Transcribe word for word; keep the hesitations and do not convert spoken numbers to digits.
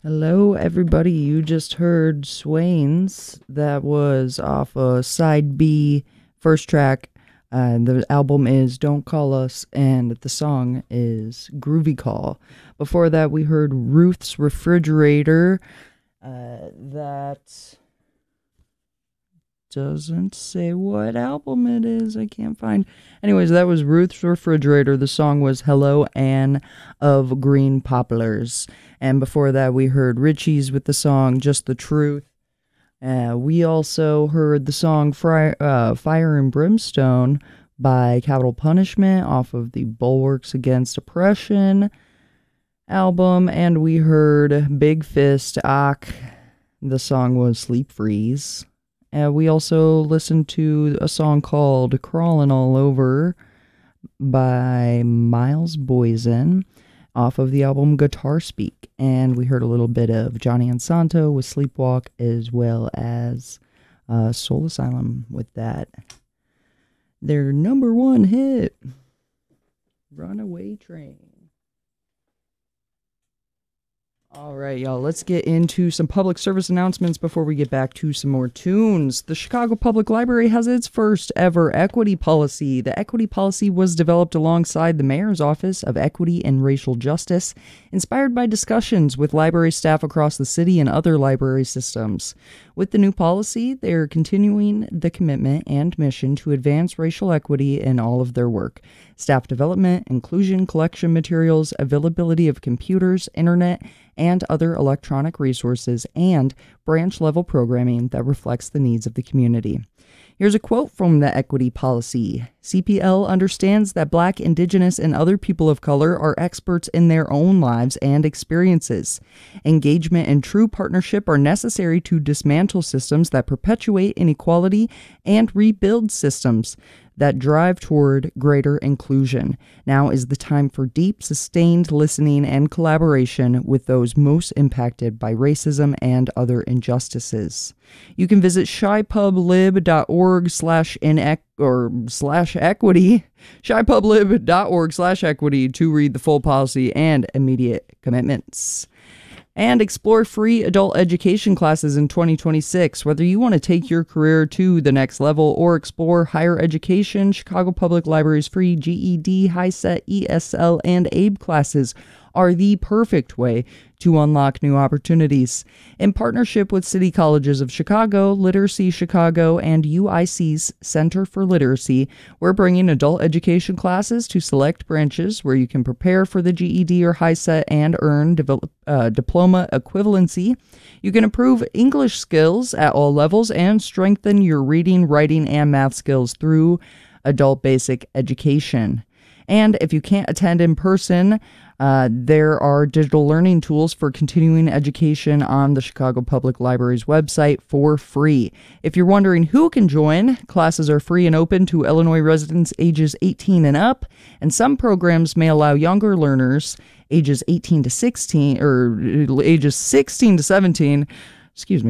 Hello, everybody. You just heard Swains. That was off a side B first track. Uh, the album is Don't Call Us, and the song is Groovy Call. Before that, we heard Ruth's Refrigerator. Uh, that doesn't say what album it is. I can't find. Anyways, that was Ruth's Refrigerator. The song was Hello, Anne of Green Poplars. And before that, we heard Richie's with the song Just the Truth. Uh, we also heard the song Fri- uh, Fire and Brimstone by Capital Punishment off of the Bulwarks Against Oppression album. And we heard Big Fist Ock. The song was Sleep Freeze. Uh, we also listened to a song called Crawlin' All Over by Miles Boysen off of the album Guitar Speak. And we heard a little bit of Johnny and Santo with Sleepwalk, as well as uh, Soul Asylum with that. Their number one hit, Runaway Train. All right, y'all, let's get into some public service announcements before we get back to some more tunes. The Chicago Public Library has its first ever equity policy. The equity policy was developed alongside the Mayor's Office of Equity and Racial Justice, inspired by discussions with library staff across the city and other library systems. With the new policy, they are continuing the commitment and mission to advance racial equity in all of their work. Staff development, inclusion, collection materials, availability of computers, internet, and other electronic resources, and branch-level programming that reflects the needs of the community. Here's a quote from the equity policy. C P L understands that Black, Indigenous, and other people of color are experts in their own lives and experiences. Engagement and true partnership are necessary to dismantle systems that perpetuate inequality and rebuild systems that drive toward greater inclusion. Now is the time for deep, sustained listening and collaboration with those most impacted by racism and other injustices. You can visit shipublib.org slash ineq or slash equity, shipublib.org slash equity to read the full policy and immediate commitments. And explore free adult education classes in twenty twenty-six. Whether you want to take your career to the next level or explore higher education, Chicago Public Library's free G E D, HiSET, E S L, and A B E classes are the perfect way to unlock new opportunities. In partnership with City Colleges of Chicago, Literacy Chicago, and U I C's Center for Literacy, we're bringing adult education classes to select branches where you can prepare for the G E D or HiSET and earn develop, uh, diploma equivalency. You can improve English skills at all levels and strengthen your reading, writing, and math skills through adult basic education. And if you can't attend in person, Uh, there are digital learning tools for continuing education on the Chicago Public Library's website for free. If you're wondering who can join, classes are free and open to Illinois residents ages eighteen and up, and some programs may allow younger learners ages eighteen to sixteen, or ages sixteen to seventeen, excuse me,